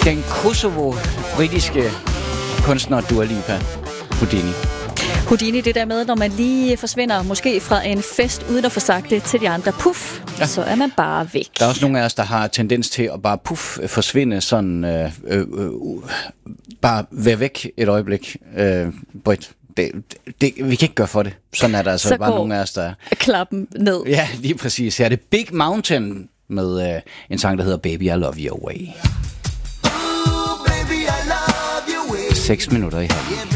Den kosovo-britiske kunstner Dua Lipa, Houdini. Houdini, det der med, når man lige forsvinder måske fra en fest, uden at få sagt det til de andre, puff, ja. Så er man bare væk. Der er også nogle af os, der har tendens til at bare forsvinde sådan, bare være væk et øjeblik, Britt. Vi kan ikke gøre for det. Sådan er der altså så bare nogle af os, der... klappen ned. Ja, lige præcis. Her er det Big Mountain med en sang, der hedder Baby, I Love Your Way. 6 minutter i halv.